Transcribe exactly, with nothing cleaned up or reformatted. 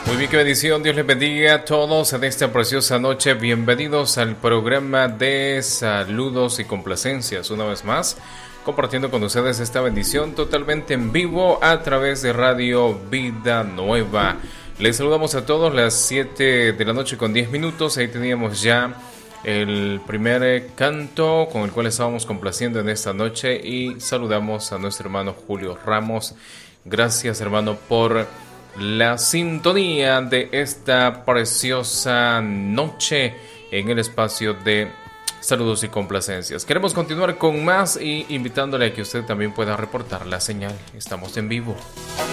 Muy bien, qué bendición. Dios les bendiga a todos en esta preciosa noche. Bienvenidos al programa de saludos y complacencias. Una vez más, compartiendo con ustedes esta bendición totalmente en vivo a través de Radio Vida Nueva. Les saludamos a todos las siete de la noche con diez minutos. Ahí teníamos ya el primer canto con el cual estábamos complaciendo en esta noche. Y saludamos a nuestro hermano Julio Ramos. Gracias, hermano, por la sintonía de esta preciosa noche en el espacio de saludos y complacencias. Queremos continuar con más y invitándole a que usted también pueda reportar la señal. Estamos en vivo.